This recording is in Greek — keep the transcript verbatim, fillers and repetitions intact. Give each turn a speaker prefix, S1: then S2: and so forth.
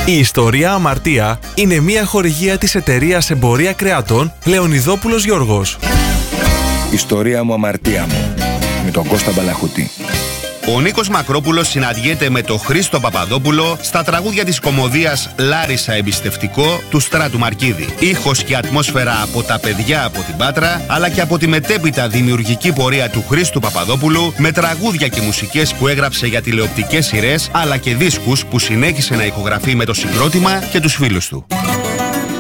S1: Η ιστορία Αμαρτία είναι μια χορηγία της εταιρείας Εμπορία Κρεατών Λεωνιδόπουλος Γιώργος.
S2: Ιστορία μου, αμαρτία μου, με τον Κώστα Μπαλαχούτη.
S3: Ο Νίκος Μακρόπουλος συναντιέται με τον Χρήστο Παπαδόπουλο στα τραγούδια της κωμωδίας Λάρισα Εμπιστευτικό του Στράτου Μαρκίδη. Ήχος και ατμόσφαιρα από τα παιδιά από την Πάτρα, αλλά και από τη μετέπειτα δημιουργική πορεία του Χρήστου Παπαδόπουλου, με τραγούδια και μουσικές που έγραψε για τηλεοπτικές σειρές, αλλά και δίσκους που συνέχισε να ηχογραφεί με το συγκρότημα και τους φίλους του.